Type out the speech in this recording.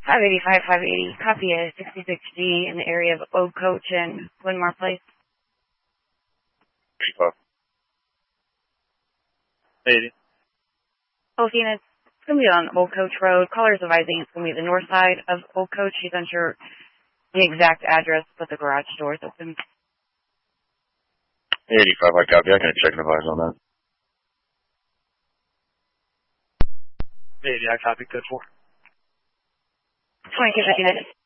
585, 580, copy a 66G in the area of Old Coach and Winmar Place. 85. 80. Oh, Phoenix, it's going to be on Old Coach Road. Caller's advising it's going to be the north side of Old Coach. She's unsure the exact address, but the garage door is open. 85, I copy. I can check and advise on that. 80, I copy. Good for. 2259.